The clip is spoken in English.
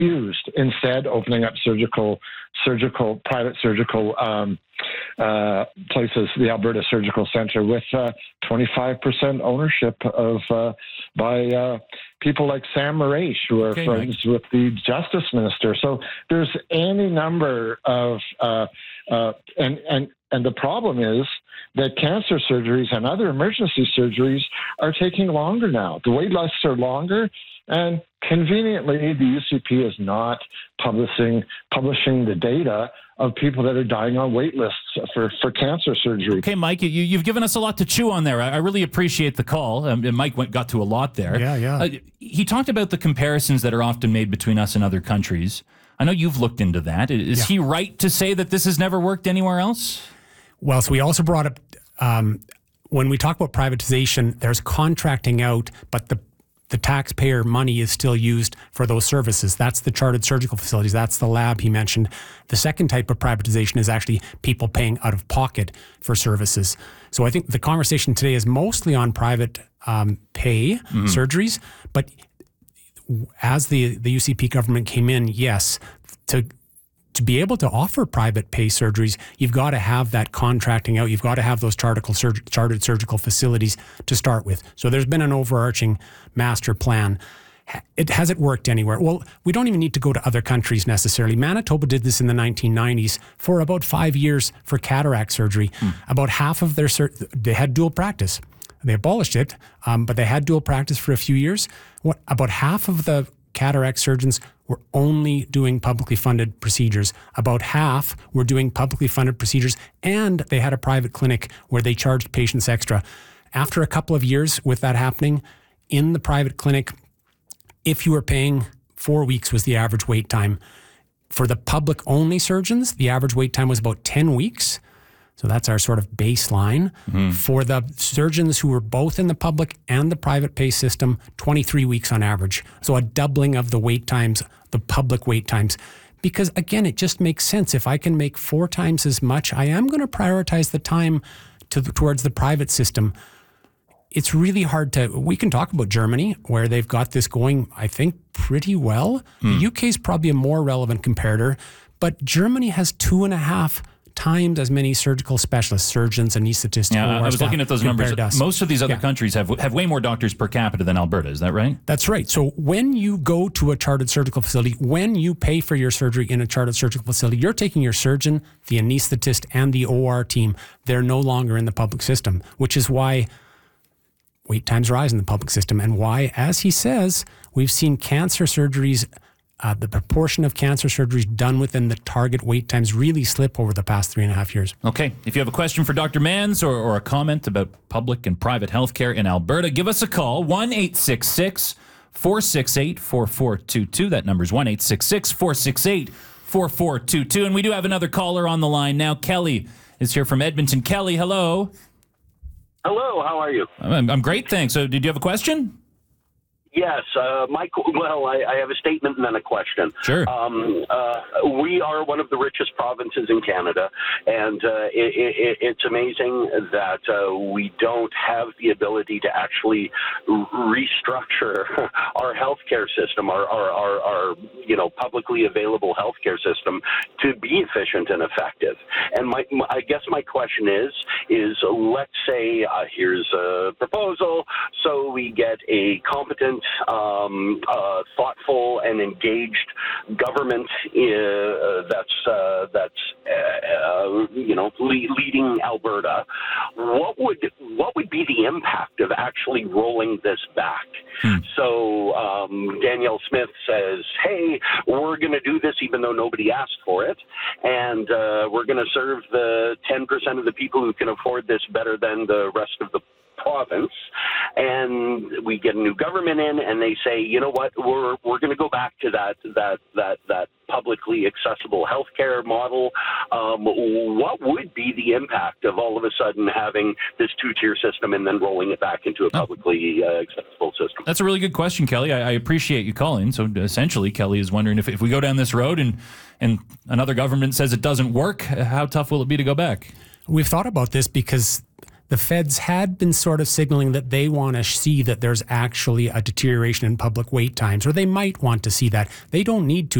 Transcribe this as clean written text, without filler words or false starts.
used. Instead, opening up private surgical places, the Alberta Surgical Centre, with 25% ownership by people like Sam Marash, who are friends with the Justice Minister. So there's any number of and the problem is that cancer surgeries and other emergency surgeries are taking longer now. The wait lists are longer, and conveniently, the UCP is not publishing the data of people that are dying on wait lists for cancer surgery. Okay, Mike, you've given us a lot to chew on there. I really appreciate the call. And Mike got to a lot there. Yeah. He talked about the comparisons that are often made between us and other countries. I know you've looked into that. Is he right to say that this has never worked anywhere else? Well, so we also brought up, when we talk about privatization, there's contracting out, but the taxpayer money is still used for those services. That's the chartered surgical facilities. That's the lab he mentioned. The second type of privatization is actually people paying out of pocket for services. So I think the conversation today is mostly on private pay surgeries, but as the UCP government came in, yes, to be able to offer private pay surgeries, you've got to have that contracting out. You've got to have those chartered surgical facilities to start with. So there's been an overarching master plan. Has it worked anywhere? Well, we don't even need to go to other countries necessarily. Manitoba did this in the 1990s for about 5 years for cataract surgery. About half of they had dual practice. They abolished it, but they had dual practice for a few years. About half of the cataract surgeons were only doing publicly funded procedures. About half were doing publicly funded procedures, and they had a private clinic where they charged patients extra. After a couple of years with that happening, in the private clinic, if you were paying 4 weeks was the average wait time. For the public-only surgeons, the average wait time was about 10 weeks. So that's our sort of baseline. For the surgeons who were both in the public and the private pay system, 23 weeks on average. So a doubling of the wait times, the public wait times. Because again, it just makes sense. If I can make 4 times as much, I am going to prioritize the time towards the private system. It's really hard we can talk about Germany, where they've got this going, I think, pretty well. The UK is probably a more relevant comparator, but Germany has 2.5 times as many surgical specialists, surgeons, anesthetists. Yeah, I was looking at those numbers. Most of these other countries have way more doctors per capita than Alberta. Is that right? That's right. So when you go to a chartered surgical facility, when you pay for your surgery in a chartered surgical facility, you're taking your surgeon, the anesthetist, and the OR team. They're no longer in the public system, which is why wait times rise in the public system, and why, as he says, we've seen cancer surgeries, the proportion of cancer surgeries done within the target wait times really slip over the past 3.5 years. Okay. If you have a question for Dr. Manns or a comment about public and private healthcare in Alberta, give us a call, 1-866-468-4422. That number is 1-866-468-4422. And we do have another caller on the line now. Kelly is here from Edmonton. Kelly, hello. Hello, how are you? I'm great, thanks. So did you have a question? Yes, I have a statement and then a question. Sure. We are one of the richest provinces in Canada, and it's amazing that we don't have the ability to actually restructure our healthcare system, our publicly available healthcare system, to be efficient and effective. And I guess my question is let's say here's a proposal, so we get a competent, thoughtful and engaged government that's leading Alberta. What would be the impact of actually rolling this back? So Danielle Smith says, "Hey, we're going to do this even though nobody asked for it, and we're going to serve the 10% of the people who can afford this better than the rest of the province." And we get a new government in, and they say, "You know what? We're going to go back to that publicly accessible healthcare model." What would be the impact of all of a sudden having this 2-tier system and then rolling it back into a publicly accessible system? That's a really good question, Kelly. I appreciate you calling. So essentially, Kelly is wondering if we go down this road and another government says it doesn't work, how tough will it be to go back? We've thought about this because the feds had been sort of signaling that they want to see that there's actually a deterioration in public wait times, or they might want to see that. They don't need to